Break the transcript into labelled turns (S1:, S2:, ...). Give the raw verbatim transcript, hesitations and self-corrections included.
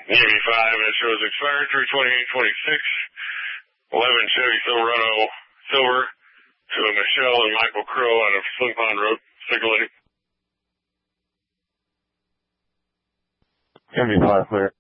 S1: Navy five, that shows expired three twenty-eight twenty-six. eleven Chevy Silverado Silver to Michelle and Michael Crow out of Slim Pond Road, Sickle Lady.
S2: Navy five, clear.